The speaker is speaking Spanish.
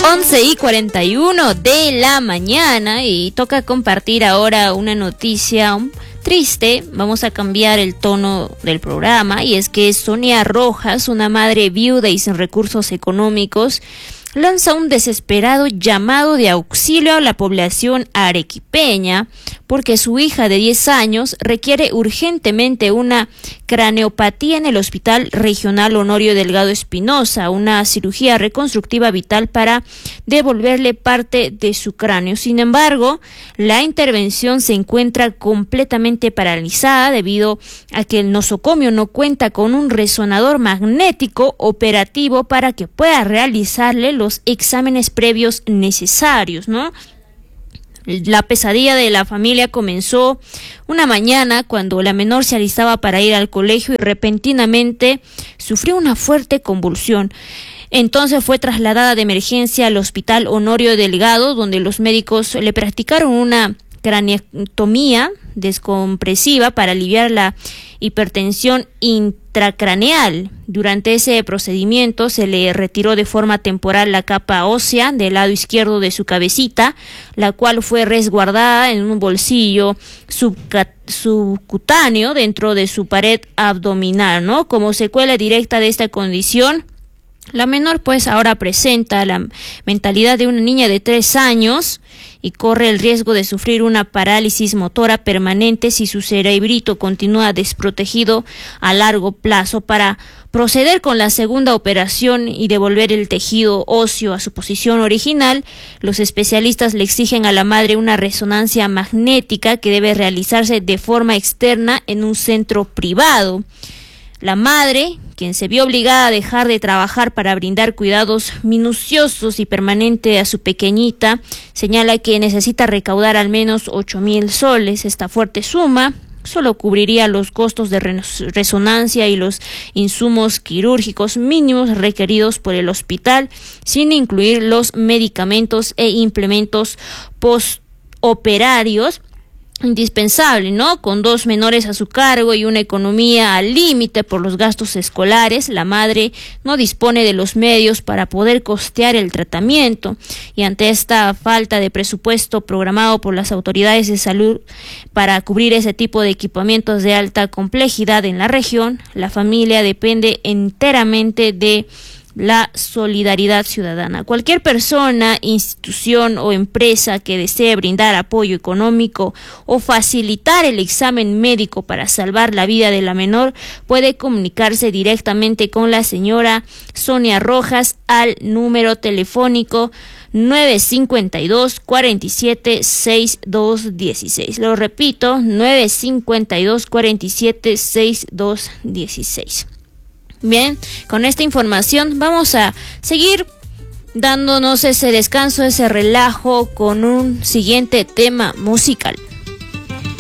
11:41 de la mañana y toca compartir ahora una noticia triste. Vamos a cambiar el tono del programa y es que Sonia Rojas, una madre viuda y sin recursos económicos, lanza un desesperado llamado de auxilio a la población arequipeña porque su hija de 10 años requiere urgentemente una craneopatía en el Hospital Regional Honorio Delgado Espinosa, una cirugía reconstructiva vital para devolverle parte de su cráneo. Sin embargo, la intervención se encuentra completamente paralizada debido a que el nosocomio no cuenta con un resonador magnético operativo para que pueda realizarle los exámenes previos necesarios, ¿no? La pesadilla de la familia comenzó una mañana cuando la menor se alistaba para ir al colegio y repentinamente sufrió una fuerte convulsión. Entonces fue trasladada de emergencia al Hospital Honorio Delgado, donde los médicos le practicaron una craneotomía descompresiva para aliviar la hipertensión intracraneal. Durante ese procedimiento se le retiró de forma temporal la capa ósea del lado izquierdo de su cabecita, la cual fue resguardada en un bolsillo subcutáneo dentro de su pared abdominal, ¿no? Como secuela directa de esta condición, la menor pues ahora presenta la mentalidad de una niña de 3 años y corre el riesgo de sufrir una parálisis motora permanente si su cerebrito continúa desprotegido a largo plazo. Para proceder con la segunda operación y devolver el tejido óseo a su posición original, los especialistas le exigen a la madre una resonancia magnética que debe realizarse de forma externa en un centro privado. La madre, quien se vio obligada a dejar de trabajar para brindar cuidados minuciosos y permanentes a su pequeñita, señala que necesita recaudar al menos 8,000 soles. Esta fuerte suma solo cubriría los costos de resonancia y los insumos quirúrgicos mínimos requeridos por el hospital, sin incluir los medicamentos e implementos postoperarios indispensable, ¿no? Con 2 menores a su cargo y una economía al límite por los gastos escolares, la madre no dispone de los medios para poder costear el tratamiento, y ante esta falta de presupuesto programado por las autoridades de salud para cubrir ese tipo de equipamientos de alta complejidad en la región, la familia depende enteramente de la solidaridad ciudadana. Cualquier persona, institución o empresa que desee brindar apoyo económico o facilitar el examen médico para salvar la vida de la menor puede comunicarse directamente con la señora Sonia Rojas al número telefónico 952-47-6216. Lo repito, 952-47-6216. Bien, con esta información vamos a seguir dándonos ese descanso, ese relajo con un siguiente tema musical.